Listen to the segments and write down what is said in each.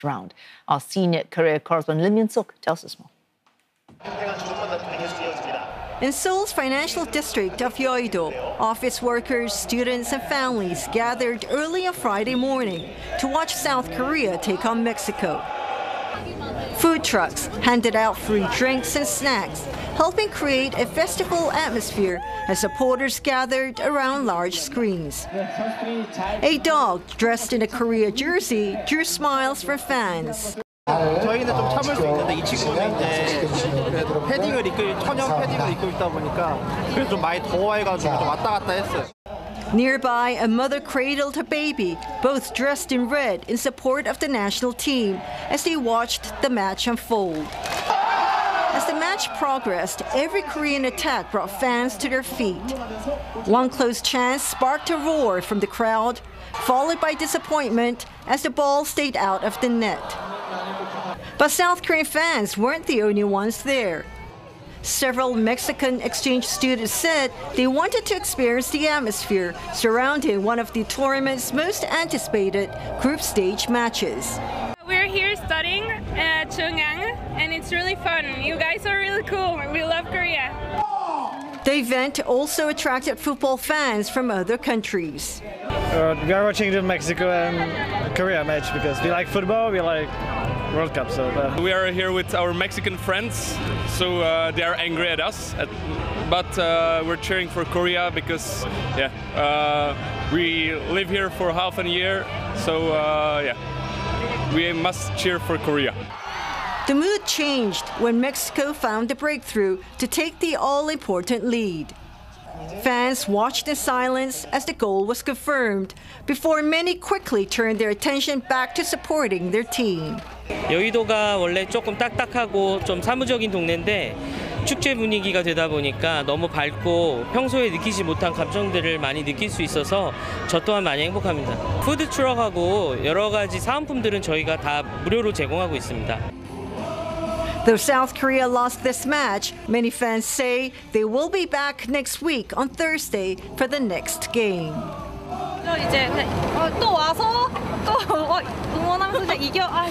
round. Our senior career correspondent Lim Yun-suk tells us more. In Seoul's financial district of Yeouido, office workers, students, and families gathered early on Friday morning to watch South Korea take on Mexico. Food trucks handed out free drinks and snacks, helping create a festival atmosphere as supporters gathered around large screens. A dog dressed in a Korea jersey drew smiles from fans. 저희는 좀 참을 수 있는데 이 친구는 이제 천연 패딩을 입고 있다 보니까 그래서 좀 많이 더워해가지고 좀 왔다 갔다 했어요. Nearby, a mother cradled her baby, both dressed in red in support of the national team, as they watched the match unfold. As the match progressed, every Korean attack brought fans to their feet. One close chance sparked a roar from the crowd, followed by disappointment as the ball stayed out of the net. But South Korean fans weren't the only ones there. Several Mexican exchange students said they wanted to experience the atmosphere surrounding one of the tournament's most anticipated group stage matches. We're here studying at Chungang, and it's really fun. You guys are really cool. We love Korea. The event also attracted football fans from other countries. We are watching the Mexico and Korea match because we like football, we like World Cup. We are here with our Mexican friends, so they are angry at us, but we're cheering for Korea because we live here for half a year, so we must cheer for Korea. The mood changed when Mexico found the breakthrough to take the all-important lead. Fans watched in silence as the goal was confirmed before many quickly turned their attention back to supporting their team. 여의도가 원래 조금 딱딱하고 좀 사무적인 동네인데 축제 분위기가 되다 보니까 너무 밝고 평소에 느끼지 못한 감정들을 많이 느낄 수 있어서 저 또한 많이 행복합니다. 푸드 트럭하고 여러 가지 사은품들은 저희가 다 무료로 제공하고 있습니다. Though South Korea lost this match, many fans say they will be back next week on Thursday for the next game. 이제 또 와서 또 응원하면서 이겨라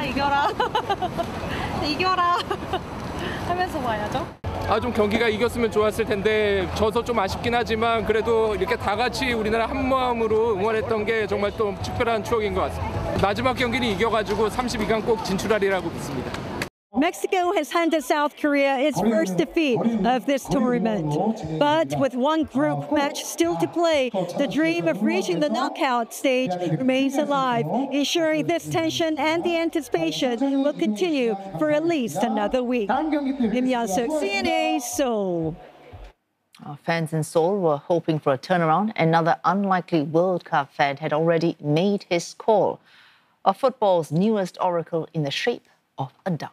이겨라 하면서 와야죠. 좀 경기가 이겼으면 좋았을 텐데 져서 좀 아쉽긴 하지만 그래도 이렇게 다 같이 우리나라 한 마음으로 응원했던 게 정말 또 특별한 추억인 것 같습니다. 마지막 경기는 이겨가지고 32강 꼭 진출하리라고 믿습니다. Mexico has handed South Korea its first defeat of this tournament. But with one group match still to play, the dream of reaching the knockout stage remains alive, ensuring this tension and the anticipation will continue for at least another week. Lim Yun-suk, CNA, Seoul. Our fans in Seoul were hoping for a turnaround. Another unlikely World Cup fan had already made his call. Of football's newest oracle in the shape of a duck.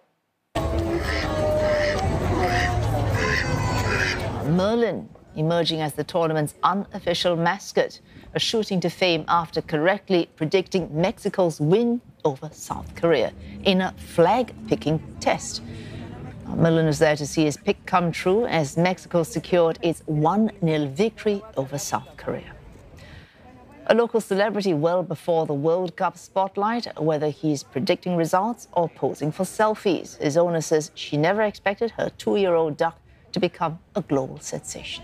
Merlin emerging as the tournament's unofficial mascot, a shooting to fame after correctly predicting Mexico's win over South Korea in a flag-picking test. Merlin was there to see his pick come true as Mexico secured its 1-0 victory over South Korea. A local celebrity well before the World Cup spotlight, whether he's predicting results or posing for selfies. His owner says she never expected her 2-year-old duck to become a global sensation.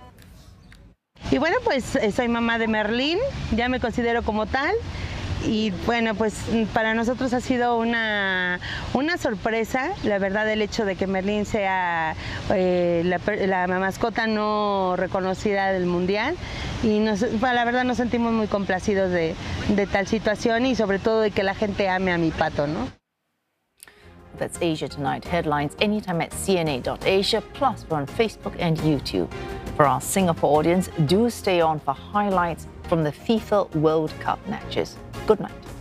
Y bueno, pues soy mamá de Merlín, ya me considero como tal. Y bueno, pues para nosotros ha sido una sorpresa, la verdad, el hecho de que Merlín sea la mascota no reconocida del Mundial. Y la verdad nos sentimos muy complacidos de tal situación y sobre todo de que la gente ame a mi pato, ¿no? That's Asia Tonight headlines anytime at cna.asia, plus we're on Facebook and YouTube. For our Singapore audience, do stay on for highlights from the FIFA World Cup matches. Good night.